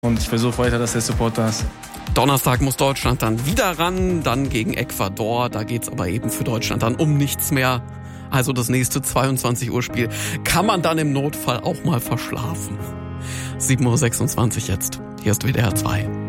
Und ich versuche weiter, dass der Support da ist. Donnerstag muss Deutschland dann wieder ran, dann gegen Ecuador. Da geht's aber eben für Deutschland dann um nichts mehr. Also das nächste 22 Uhr Spiel kann man dann im Notfall auch mal verschlafen. 7.26 Uhr jetzt. Hier ist WDR 2.